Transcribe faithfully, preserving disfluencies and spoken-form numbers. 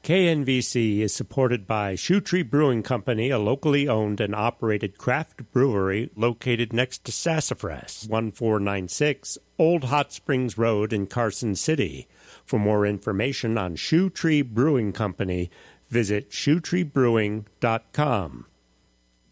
K N V C is supported by Shoe Tree Brewing Company, a locally owned and operated craft brewery located next to Sassafras, one four nine six Old Hot Springs Road in Carson City. For more information on Shoe Tree Brewing Company, visit shoe tree brewing dot com.